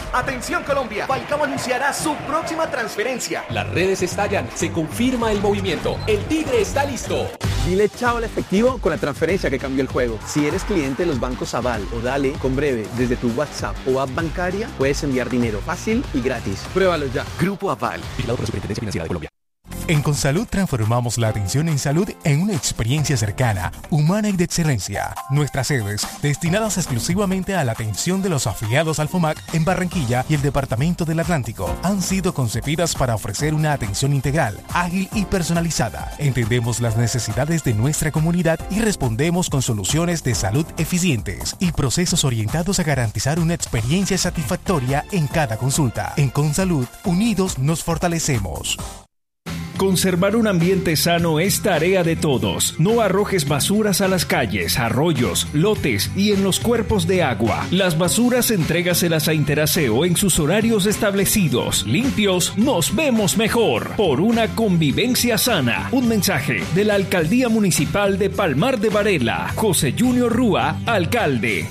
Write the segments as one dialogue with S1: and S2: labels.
S1: Atención Colombia, Falcao anunciará su próxima transferencia.
S2: Las redes estallan, se confirma el movimiento. El Tigre está listo.
S3: Dile chao al efectivo con la transferencia que cambió el juego. Si eres cliente de los bancos Aval o Dale, con Breve, desde tu WhatsApp o app bancaria, puedes enviar dinero fácil y gratis. Pruébalo ya.
S1: Grupo Aval,
S2: vigilado por la Superintendencia Financiera de Colombia.
S4: En Consalud transformamos la atención en salud en una experiencia cercana, humana y de excelencia. Nuestras sedes, destinadas exclusivamente a la atención de los afiliados al FOMAC en Barranquilla y el Departamento del Atlántico, han sido concebidas para ofrecer una atención integral, ágil y personalizada. Entendemos las necesidades de nuestra comunidad y respondemos con soluciones de salud eficientes y procesos orientados a garantizar una experiencia satisfactoria en cada consulta. En Consalud, unidos nos fortalecemos.
S5: Conservar un ambiente sano es tarea de todos. No arrojes basuras a las calles, arroyos, lotes y en los cuerpos de agua. Las basuras entrégaselas a Interaseo en sus horarios establecidos. Limpios, nos vemos mejor. Por una convivencia sana. Un mensaje de la Alcaldía Municipal de Palmar de Varela. José Junior Rúa, alcalde.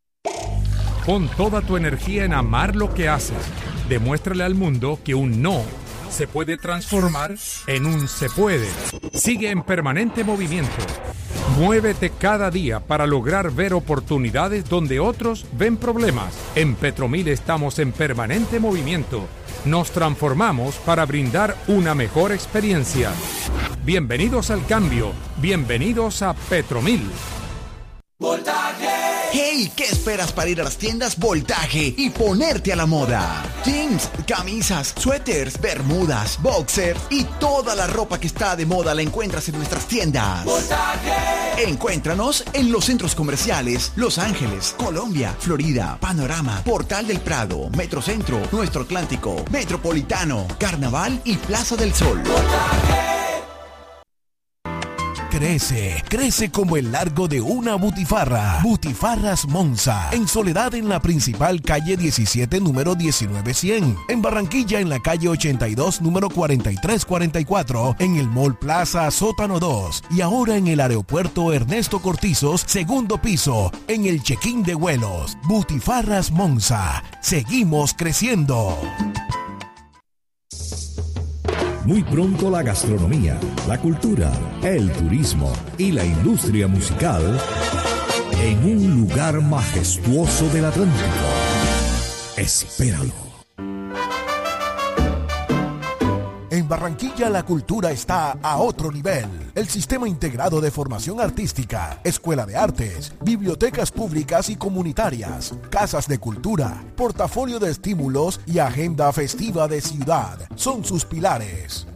S6: Pon toda tu energía en amar lo que haces. Demuéstrale al mundo que un no se puede transformar en un se puede. Sigue en permanente movimiento. Muévete cada día para lograr ver oportunidades donde otros ven problemas. En Petromil estamos en permanente movimiento. Nos transformamos para brindar una mejor experiencia. Bienvenidos al cambio. Bienvenidos a Petromil.
S7: ¡Voltaje! ¡Hey! ¿Qué esperas para ir a las tiendas Voltaje y ponerte a la moda? Jeans, camisas, suéteres, bermudas, boxers y toda la ropa que está de moda la encuentras en nuestras tiendas. ¡Voltaje! Encuéntranos en los centros comerciales Los Ángeles, Colombia, Florida, Panorama, Portal del Prado, Metrocentro, Nuestro Atlántico, Metropolitano, Carnaval y Plaza del Sol. ¡Voltaje!
S4: Crece como el largo de una butifarra. Butifarras Monza, en Soledad en la principal calle 17, número 19100. En Barranquilla en la calle 82, número 4344. En el Mall Plaza Sótano 2. Y ahora en el aeropuerto Ernesto Cortizos, segundo piso, en el check-in de vuelos. Butifarras Monza. Seguimos creciendo.
S8: Muy pronto la gastronomía, la cultura, el turismo y la industria musical en un lugar majestuoso del Atlántico. Espéralo.
S4: En Barranquilla la cultura está a otro nivel. El Sistema Integrado de Formación Artística, Escuela de Artes, bibliotecas públicas y comunitarias, casas de cultura, portafolio de estímulos y agenda festiva de ciudad son sus pilares.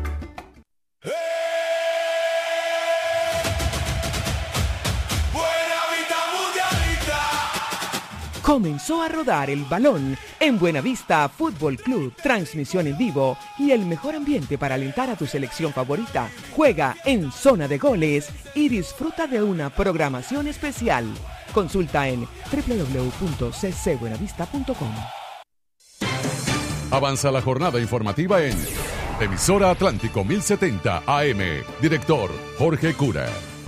S9: Comenzó a rodar el balón en Buenavista Fútbol Club. Transmisión en vivo y el mejor ambiente para alentar a tu selección favorita. Juega en zona de goles y disfruta de una programación especial. Consulta en www.ccbuenavista.com.
S10: Avanza la jornada informativa en Emisora Atlántico 1070 AM. Director Jorge Cura.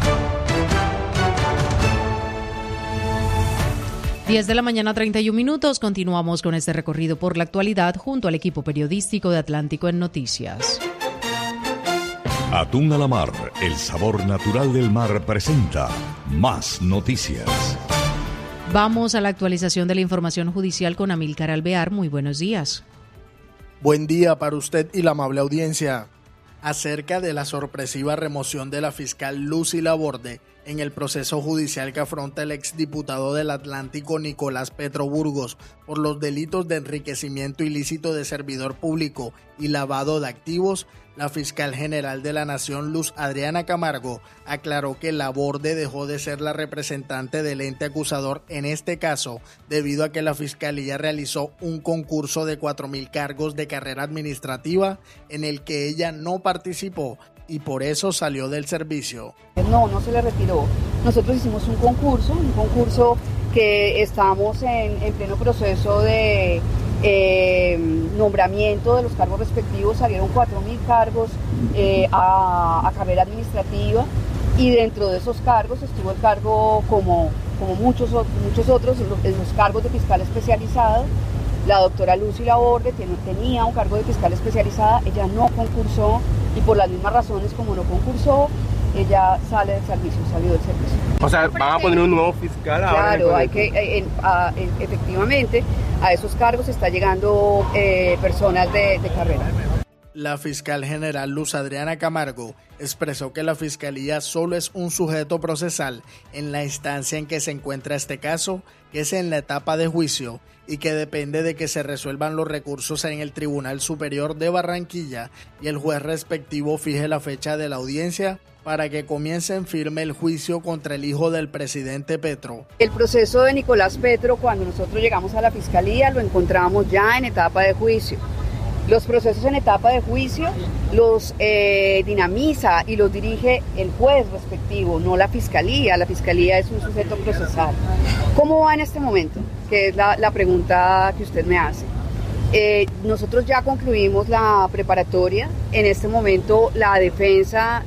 S11: 10 de la mañana, 31 minutos. Continuamos con este recorrido por la actualidad junto al equipo periodístico de Atlántico en Noticias.
S8: Atún a la mar, el sabor natural del mar presenta más noticias.
S11: Vamos a la actualización de la información judicial con Amílcar Alvear. Muy buenos días.
S12: Buen día para usted y la amable audiencia. Acerca de la sorpresiva remoción de la fiscal Lucy Laborde en el proceso judicial que afronta el exdiputado del Atlántico Nicolás Petro Burgos por los delitos de enriquecimiento ilícito de servidor público y lavado de activos, la fiscal general de la Nación, Luz Adriana Camargo, aclaró que Laborde dejó de ser la representante del ente acusador en este caso debido a que la fiscalía realizó un concurso de 4.000 cargos de carrera administrativa en el que ella no participó y por eso salió del servicio.
S13: No se le retiró. Nosotros hicimos un concurso que estamos en pleno proceso de nombramiento de los cargos respectivos. Salieron 4.000 cargos a carrera administrativa y dentro de esos cargos estuvo el cargo como muchos otros, en los cargos de fiscal especializado La doctora Lucy Laborde tenía un cargo de fiscal especializada, ella no concursó y por las mismas razones como no concursó, ella salió del servicio.
S14: O sea, ¿van a poner un nuevo fiscal ahora?
S13: Claro, hay que, efectivamente, a esos cargos está llegando personas de carrera.
S12: La fiscal general Luz Adriana Camargo expresó que la fiscalía solo es un sujeto procesal en la instancia en que se encuentra este caso, que es en la etapa de juicio, y que depende de que se resuelvan los recursos en el Tribunal Superior de Barranquilla y el juez respectivo fije la fecha de la audiencia para que comience en firme el juicio contra el hijo del presidente Petro.
S13: El proceso de Nicolás Petro, cuando nosotros llegamos a la fiscalía, lo encontramos ya en etapa de juicio. Los procesos en etapa de juicio los dinamiza y los dirige el juez respectivo, no la fiscalía. La fiscalía es un sujeto procesal. ¿Cómo va en este momento? Que es la pregunta que usted me hace. Nosotros ya concluimos la preparatoria. En este momento la defensa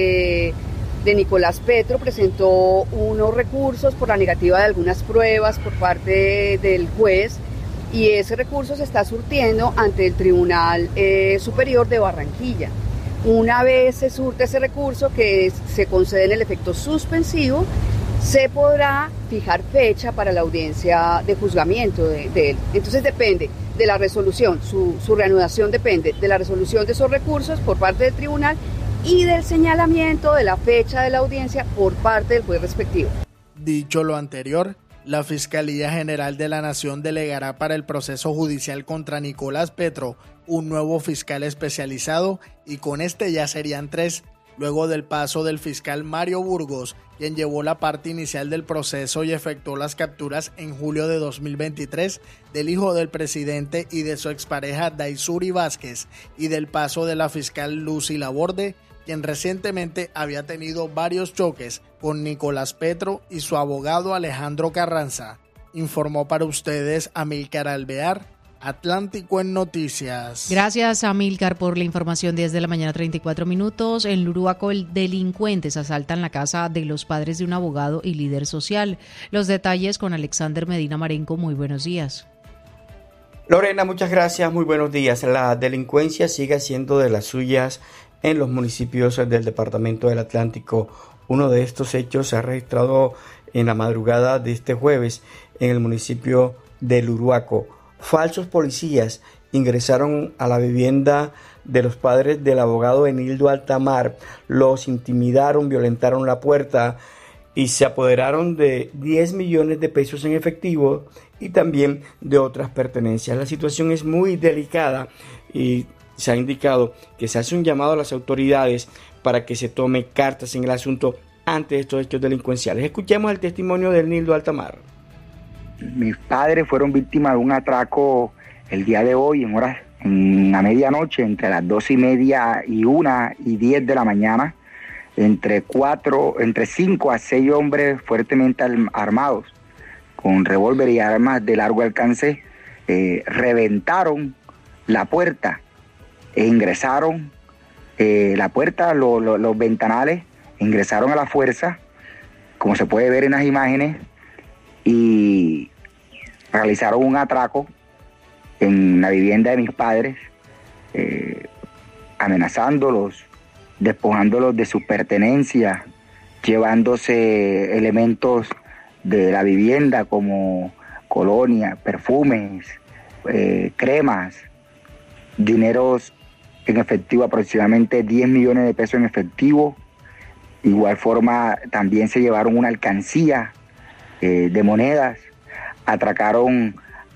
S13: de Nicolás Petro presentó unos recursos por la negativa de algunas pruebas por parte del juez y ese recurso se está surtiendo ante el Tribunal Superior de Barranquilla. Una vez se surte ese recurso que se concede en el efecto suspensivo, se podrá fijar fecha para la audiencia de juzgamiento de él. Entonces depende de la resolución, su reanudación depende de la resolución de esos recursos por parte del tribunal y del señalamiento de la fecha de la audiencia por parte del juez respectivo.
S12: Dicho lo anterior, la Fiscalía General de la Nación delegará para el proceso judicial contra Nicolás Petro un nuevo fiscal especializado y con este ya serían 3, luego del paso del fiscal Mario Burgos, quien llevó la parte inicial del proceso y efectuó las capturas en julio de 2023 del hijo del presidente y de su expareja Daisuri Vázquez, y del paso de la fiscal Lucy Laborde, quien recientemente había tenido varios choques con Nicolás Petro y su abogado Alejandro Carranza. Informó para ustedes Amílcar Alvear, Atlántico en Noticias.
S11: Gracias, Amílcar, por la información. 10 de la mañana, 34 minutos. En Luruaco, delincuentes asaltan la casa de los padres de un abogado y líder social. Los detalles con Alexander Medina Marenco. Muy buenos días.
S15: Lorena, muchas gracias. Muy buenos días. La delincuencia sigue haciendo de las suyas en los municipios del departamento del Atlántico. Uno de estos hechos se ha registrado en la madrugada de este jueves en el municipio de Luruaco. Falsos policías ingresaron a la vivienda de los padres del abogado Enildo Altamar, los intimidaron, violentaron la puerta y se apoderaron de 10 millones de pesos en efectivo y también de otras pertenencias. La situación es muy delicada y se ha indicado que se hace un llamado a las autoridades para que se tome cartas en el asunto ante estos hechos delincuenciales. Escuchemos el testimonio de Enildo Altamar.
S16: Mis padres fueron víctimas de un atraco el día de hoy en la medianoche, entre las 2:30 y 1:10 de la mañana, entre 5 a 6 hombres fuertemente armados con revólver y armas de largo alcance reventaron la puerta e ingresaron la puerta, los ventanales, ingresaron a la fuerza, como se puede ver en las imágenes, y realizaron un atraco en la vivienda de mis padres, amenazándolos, despojándolos de sus pertenencias, llevándose elementos de la vivienda como colonia, perfumes, cremas, dineros en efectivo, aproximadamente 10 millones de pesos en efectivo. De igual forma también se llevaron una alcancía de monedas, atracaron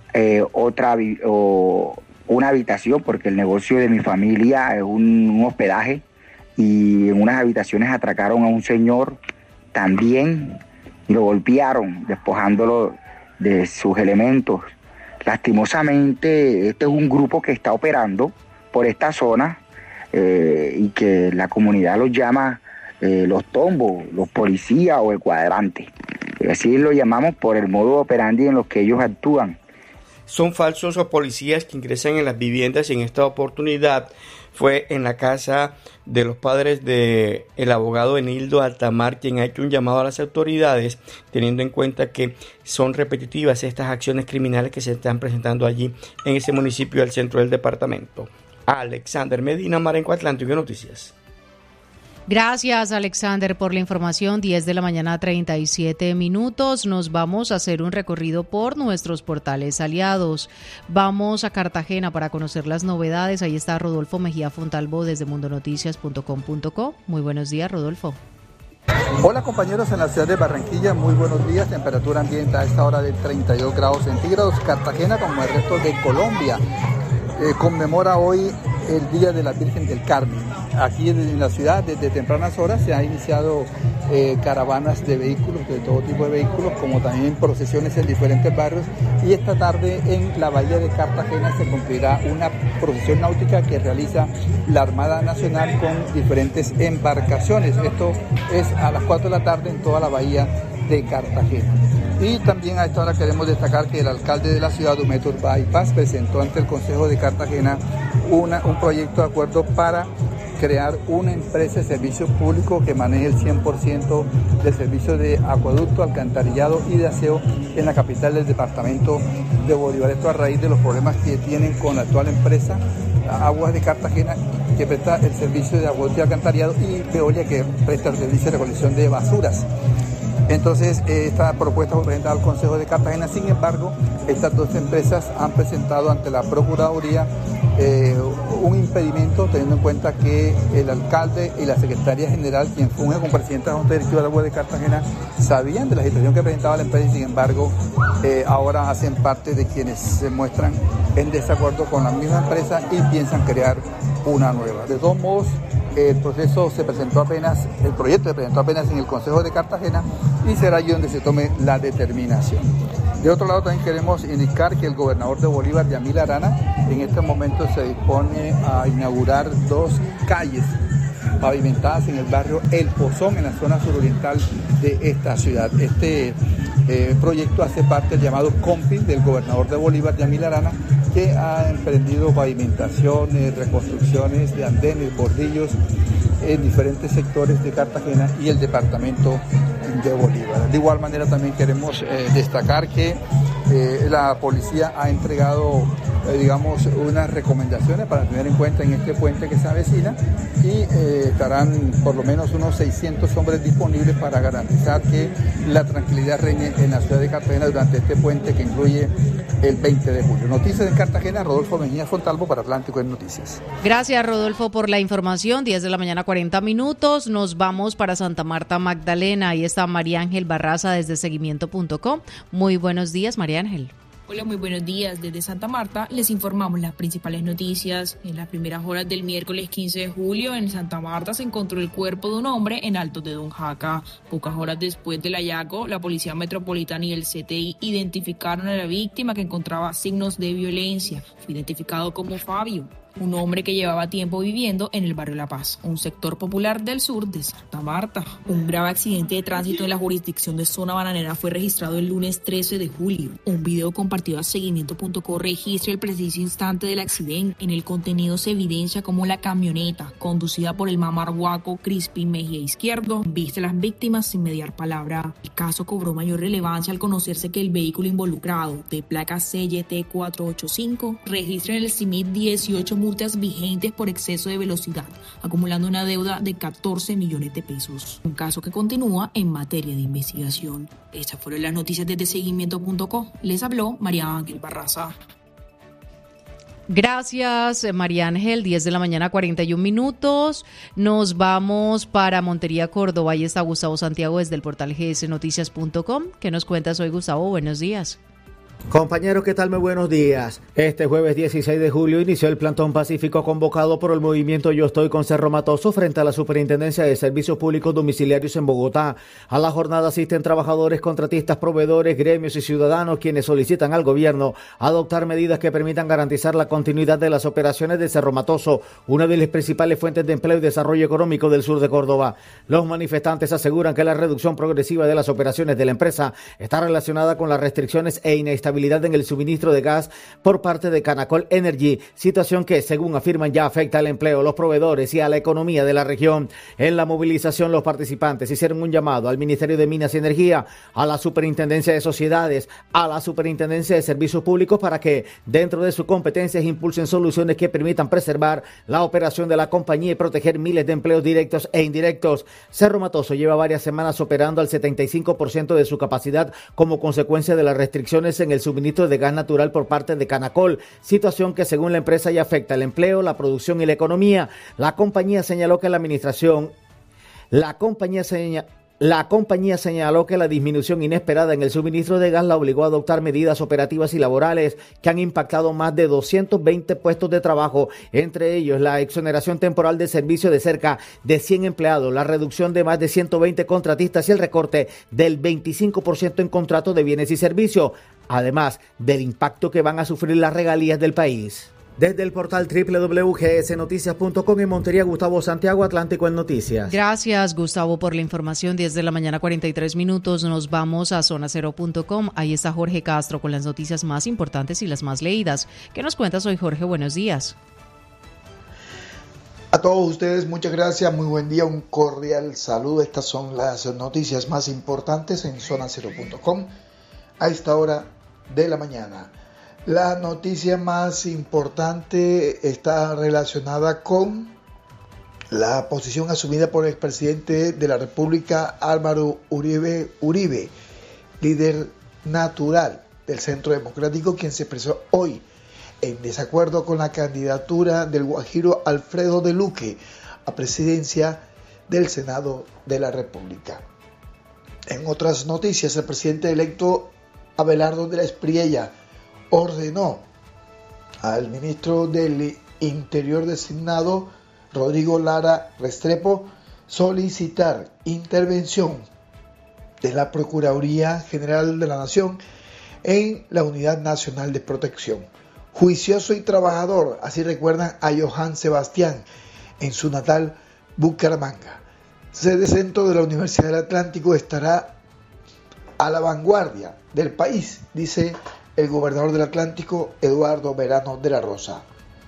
S16: una habitación, porque el negocio de mi familia es un hospedaje, y en unas habitaciones atracaron a un señor también y lo golpearon, despojándolo de sus elementos. Lastimosamente, este es un grupo que está operando por esta zona y que la comunidad los llama los tombos, los policías o el cuadrante. Así lo llamamos por el modo operandi en los que ellos actúan.
S15: Son falsos policías que ingresan en las viviendas y en esta oportunidad fue en la casa de los padres del abogado Enildo Altamar, quien ha hecho un llamado a las autoridades, teniendo en cuenta que son repetitivas estas acciones criminales que se están presentando allí en ese municipio del centro del departamento. Alexander Medina, Marenco Atlántico Noticias.
S11: Gracias, Alexander, por la información. 10 de la mañana, 37 minutos. Nos vamos a hacer un recorrido por nuestros portales aliados. Vamos a Cartagena para conocer las novedades. Ahí está Rodolfo Mejía Fontalvo desde mundonoticias.com.co. Muy buenos días, Rodolfo.
S17: Hola compañeros, en la ciudad de Barranquilla, muy buenos días. Temperatura ambiente a esta hora de 32 grados centígrados. Cartagena, como el resto de Colombia, conmemora hoy el Día de la Virgen del Carmen. Aquí en la ciudad, desde tempranas horas, se han iniciado caravanas de vehículos, de todo tipo de vehículos, como también procesiones en diferentes barrios. Y esta tarde en la bahía de Cartagena se cumplirá una procesión náutica que realiza la Armada Nacional con diferentes embarcaciones. Esto es a las 4 de la tarde en toda la bahía de Cartagena. Y también a esta hora queremos destacar que el alcalde de la ciudad, Humeto Urbay Paz, presentó ante el Consejo de Cartagena un proyecto de acuerdo para crear una empresa de servicio público que maneje el 100% del servicio de acueducto, alcantarillado y de aseo en la capital del departamento de Bolívar. Esto a raíz de los problemas que tienen con la actual empresa Aguas de Cartagena, que presta el servicio de acueducto y alcantarillado, y Veolia, que presta el servicio de recolección de basuras. Entonces, esta propuesta fue presentada al Consejo de Cartagena. Sin embargo, estas dos empresas han presentado ante la Procuraduría un impedimento, teniendo en cuenta que el alcalde y la secretaria general, quien funge como presidenta de la Junta Directiva de Agua de Cartagena, sabían de la situación que presentaba la empresa y sin embargo ahora hacen parte de quienes se muestran en desacuerdo con la misma empresa y piensan crear una nueva. De todos modos, el proyecto se presentó apenas en el Consejo de Cartagena y será allí donde se tome la determinación. De otro lado, también queremos indicar que el gobernador de Bolívar, Yamil Arana, en este momento se dispone a inaugurar 2 calles pavimentadas en el barrio El Pozón, en la zona suroriental de esta ciudad. Este proyecto hace parte del llamado COMPI del gobernador de Bolívar, Yamil Arana, que ha emprendido pavimentaciones, reconstrucciones de andenes, bordillos en diferentes sectores de Cartagena y el departamento de Bolívar. De igual manera también queremos destacar que la policía ha entregado unas recomendaciones para tener en cuenta en este puente que se avecina y estarán por lo menos unos 600 hombres disponibles para garantizar que la tranquilidad reine en la ciudad de Cartagena durante este puente que incluye el 20 de julio. Noticias de Cartagena, Rodolfo Mejía Fontalvo para Atlántico en Noticias.
S11: Gracias, Rodolfo, por la información. 10 de la mañana, 40 minutos. Nos vamos para Santa Marta, Magdalena. Ahí está María Ángel Barraza desde seguimiento.com. Muy buenos días, María Ángel.
S18: Hola, muy buenos días. Desde Santa Marta les informamos las principales noticias. En las primeras horas del miércoles 15 de julio, en Santa Marta se encontró el cuerpo de un hombre en Altos de Don Jaca. Pocas horas después del hallazgo, la Policía Metropolitana y el CTI identificaron a la víctima, que encontraba signos de violencia. Fue identificado como Fabio, un hombre que llevaba tiempo viviendo en el barrio La Paz, un sector popular del sur de Santa Marta. Un grave accidente de tránsito en la jurisdicción de Zona Bananera fue registrado el lunes 13 de julio. Un video compartido a seguimiento.co registra el preciso instante del accidente. En el contenido se evidencia cómo la camioneta, conducida por el mamarhuaco Crispin Mejía Izquierdo, viste a las víctimas sin mediar palabra. El caso cobró mayor relevancia al conocerse que el vehículo involucrado, de placa CYT 485, registra en el CIMIT 18 multas vigentes por exceso de velocidad, acumulando una deuda de 14 millones de pesos. Un caso que continúa en materia de investigación. Estas fueron las noticias desde seguimiento.co. Les habló María Ángel Barraza.
S11: Gracias, María Ángel. 10 de la mañana, 41 minutos. Nos vamos para Montería, Córdoba. Ahí está Gustavo Santiago desde el portal gsnoticias.com. ¿Qué nos cuentas hoy, Gustavo? Buenos días.
S19: Compañeros, ¿qué tal? Muy buenos días. Este jueves 16 de julio inició el plantón pacífico convocado por el movimiento Yo Estoy con Cerro Matoso frente a la Superintendencia de Servicios Públicos Domiciliarios en Bogotá. A la jornada asisten trabajadores, contratistas, proveedores, gremios y ciudadanos, quienes solicitan al gobierno adoptar medidas que permitan garantizar la continuidad de las operaciones de Cerro Matoso, una de las principales fuentes de empleo y desarrollo económico del sur de Córdoba. Los manifestantes aseguran que la reducción progresiva de las operaciones de la empresa está relacionada con las restricciones e inestabilidad inestabilidad en el suministro de gas por parte de Canacol Energy, situación que, según afirman, ya afecta al empleo, los proveedores y a la economía de la región. En la movilización, los participantes hicieron un llamado al Ministerio de Minas y Energía, a la Superintendencia de Sociedades, a la Superintendencia de Servicios Públicos para que, dentro de sus competencias, impulsen soluciones que permitan preservar la operación de la compañía y proteger miles de empleos directos e indirectos. Cerro Matoso lleva varias semanas operando al 75% de su capacidad como consecuencia de las restricciones en el suministro de gas natural por parte de Canacol, situación que, según la empresa, ya afecta el empleo, la producción y la economía. La compañía señaló que la compañía señaló que la disminución inesperada en el suministro de gas la obligó a adoptar medidas operativas y laborales que han impactado más de 220 puestos de trabajo, entre ellos la exoneración temporal de servicio de cerca de 100 empleados, la reducción de más de 120 contratistas y el recorte del 25% en contratos de bienes y servicios, además del impacto que van a sufrir las regalías del país. Desde el portal www.gsnoticias.com en Montería, Gustavo Santiago, Atlántico en Noticias.
S11: Gracias, Gustavo, por la información. 10 de la mañana, 43 minutos. Nos vamos a zonacero.com. Ahí está Jorge Castro con las noticias más importantes y las más leídas. ¿Qué nos cuentas hoy, Jorge? Buenos días.
S20: A todos ustedes, muchas gracias. Muy buen día, un cordial saludo. Estas son las noticias más importantes en zonacero.com a esta hora de la mañana. La noticia más importante está relacionada con la posición asumida por el expresidente de la República, Álvaro Uribe, líder natural del Centro Democrático, quien se expresó hoy en desacuerdo con la candidatura del guajiro Alfredo de Luque a presidencia del Senado de la República. En otras noticias, el presidente electo Abelardo de la Espriella ordenó al ministro del Interior designado, Rodrigo Lara Restrepo, solicitar intervención de la Procuraduría General de la Nación en la Unidad Nacional de Protección. Juicioso y trabajador, así recuerdan a Johann Sebastián en su natal Bucaramanga. Sede centro de la Universidad del Atlántico, estará a la vanguardia del país, dice el gobernador del Atlántico, Eduardo Verano de la Rosa.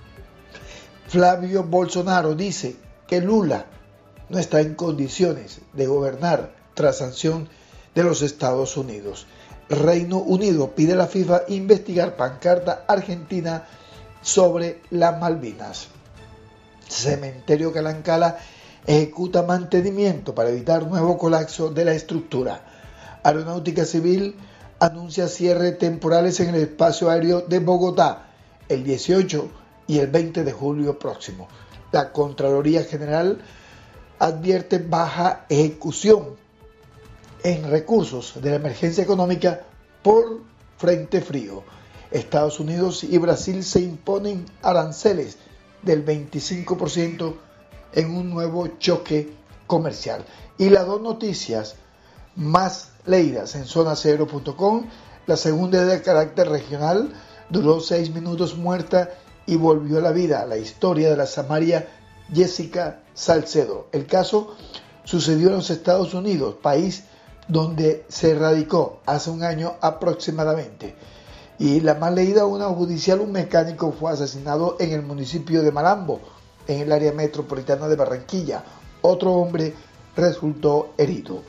S20: Flavio Bolsonaro dice que Lula no está en condiciones de gobernar tras sanción de los Estados Unidos. Reino Unido pide a la FIFA investigar pancarta argentina sobre las Malvinas. Cementerio Calancala ejecuta mantenimiento para evitar nuevo colapso de la estructura. Aeronáutica Civil anuncia cierre temporales en el espacio aéreo de Bogotá el 18 y el 20 de julio próximo. La Contraloría General advierte baja ejecución en recursos de la emergencia económica por frente frío. Estados Unidos y Brasil se imponen aranceles del 25% en un nuevo choque comercial. Y las dos noticias más leídas en zonacero.com, la segunda de carácter regional, duró 6 minutos muerta y volvió a la vida la historia de la samaria Jessica Salcedo. El caso sucedió en los Estados Unidos, país donde se radicó hace un año aproximadamente. Y la más leída, una judicial, un mecánico fue asesinado en el municipio de Malambo, en el área metropolitana de Barranquilla. Otro hombre resultó herido.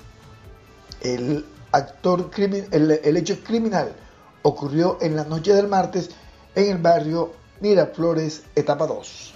S20: El hecho criminal ocurrió en la noche del martes en el barrio Miraflores, etapa 2.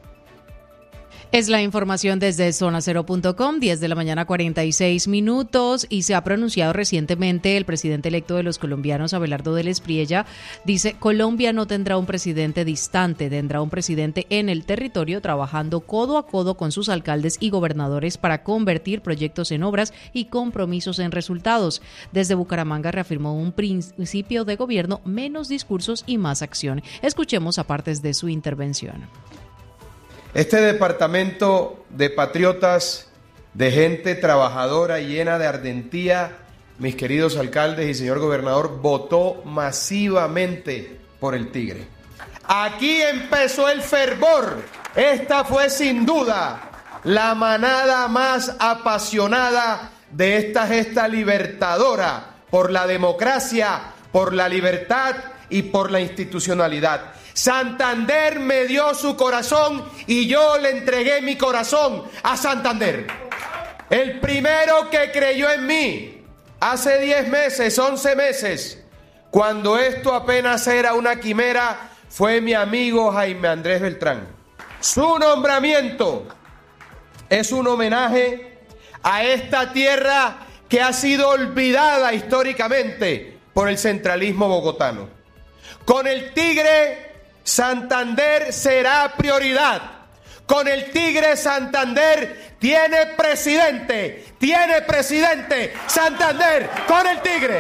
S11: Es la información desde zonacero.com, 10 de la mañana 46 minutos, y se ha pronunciado recientemente el presidente electo de los colombianos, Abelardo de la Espriella. Dice: Colombia no tendrá un presidente distante, tendrá un presidente en el territorio, trabajando codo a codo con sus alcaldes y gobernadores para convertir proyectos en obras y compromisos en resultados. Desde Bucaramanga reafirmó un principio de gobierno: menos discursos y más acción. Escuchemos a partes de su intervención.
S21: Este departamento de patriotas, de gente trabajadora y llena de ardentía, mis queridos alcaldes y señor gobernador, votó masivamente por el Tigre. Aquí empezó el fervor. Esta fue sin duda la manada más apasionada de esta gesta libertadora por la democracia, por la libertad y por la institucionalidad. Santander me dio su corazón y yo le entregué mi corazón a Santander. El primero que creyó en mí hace 10 meses, 11 meses, cuando esto apenas era una quimera, fue mi amigo Jaime Andrés Beltrán. Su nombramiento es un homenaje a esta tierra que ha sido olvidada históricamente por el centralismo bogotano. Con el Tigre, Santander será prioridad. Con el Tigre, Santander tiene presidente. Santander con el Tigre.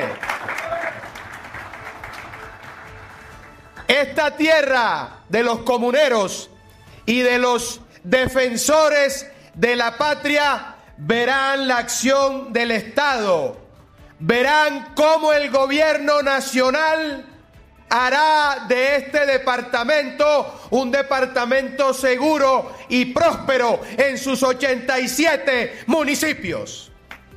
S21: Esta tierra de los comuneros y de los defensores de la patria verán la acción del Estado, verán cómo el gobierno nacional hará de este departamento un departamento seguro y próspero en sus 87 municipios.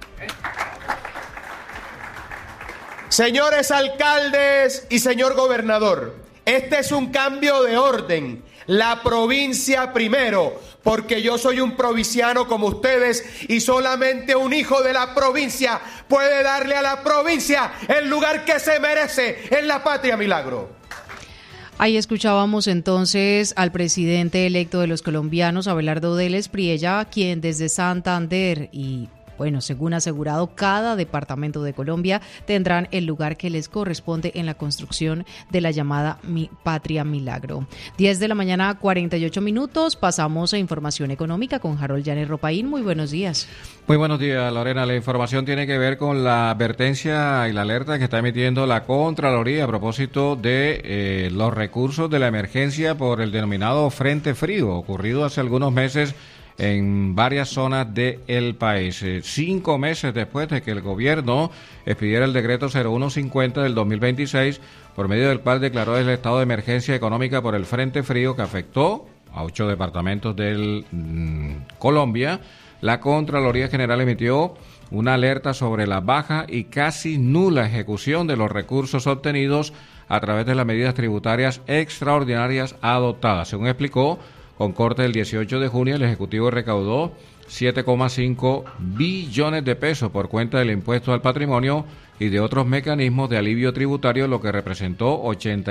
S21: Señores alcaldes y señor gobernador, este es un cambio de orden. La provincia primero, porque yo soy un provinciano como ustedes y solamente un hijo de la provincia puede darle a la provincia el lugar que se merece en la patria milagro.
S11: Ahí escuchábamos entonces al presidente electo de los colombianos, Abelardo Deles Priella, quien desde Santander y según asegurado, cada departamento de Colombia tendrán el lugar que les corresponde en la construcción de la llamada Patria Milagro. 10 de la mañana, 48 minutos. Pasamos a información económica con Harold Llanes Ropaín. Muy buenos días.
S3: Muy buenos días, Lorena. La información tiene que ver con la advertencia y la alerta que está emitiendo la Contraloría a propósito de los recursos de la emergencia por el denominado Frente Frío, ocurrido hace algunos meses en varias zonas del país. 5 meses después de que el gobierno expidiera el decreto 0150 del 2026, por medio del cual declaró el estado de emergencia económica por el Frente Frío que afectó a 8 departamentos de Colombia, la Contraloría General emitió una alerta sobre la baja y casi nula ejecución de los recursos obtenidos a través de las medidas tributarias extraordinarias adoptadas. Según explicó, con corte del 18 de junio, el Ejecutivo recaudó 7,5 billones de pesos por cuenta del impuesto al patrimonio y de otros mecanismos de alivio tributario, lo que representó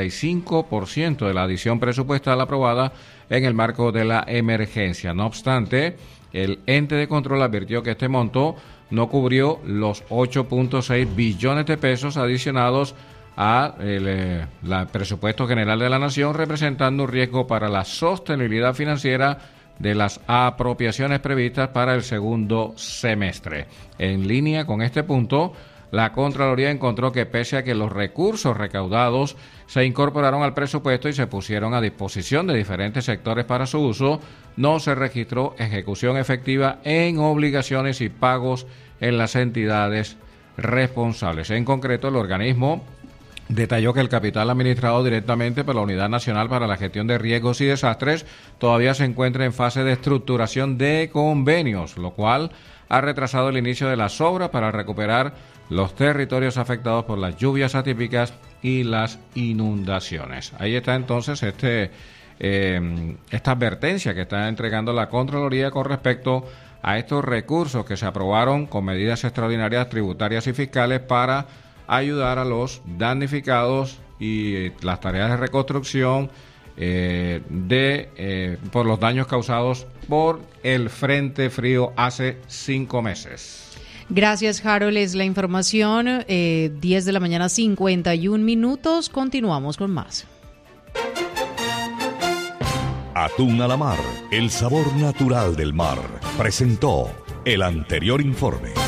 S3: 85% de la adición presupuestal aprobada en el marco de la emergencia. No obstante, el ente de control advirtió que este monto no cubrió los 8,6 billones de pesos adicionados a el presupuesto general de la Nación, representando un riesgo para la sostenibilidad financiera de las apropiaciones previstas para el segundo semestre. En línea con este punto, la Contraloría encontró que pese a que los recursos recaudados se incorporaron al presupuesto y se pusieron a disposición de diferentes sectores para su uso, no se registró ejecución efectiva en obligaciones y pagos en las entidades responsables. En concreto, el organismo detalló que el capital administrado directamente por la Unidad Nacional para la Gestión de Riesgos y Desastres todavía se encuentra en fase de estructuración de convenios, lo cual ha retrasado el inicio de las obras para recuperar los territorios afectados por las lluvias atípicas y las inundaciones. Ahí está entonces esta advertencia que está entregando la Contraloría con respecto a estos recursos que se aprobaron con medidas extraordinarias tributarias y fiscales para ayudar a los damnificados y las tareas de reconstrucción por los daños causados por el Frente Frío hace 5 meses.
S11: Gracias, Harold. Es la información. 10 de la mañana, 51 minutos. Continuamos con más.
S8: Atún a la mar, el sabor natural del mar. Presentó el anterior informe.